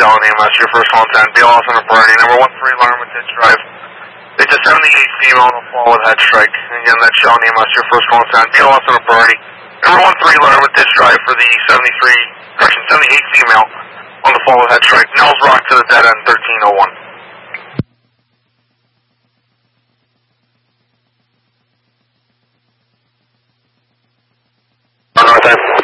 Allen EMS, your first call on 10, BLS on a priority, number 13, Alarm Ditch Drive. It's a 78 female on the fall with head strike. Again, that's Allen EMS, your first call on 10, BLS on a priority, number 13, Alarm Ditch Drive for the 78 female on the fall with head strike. Nels Rock to the dead end, 1301. North end.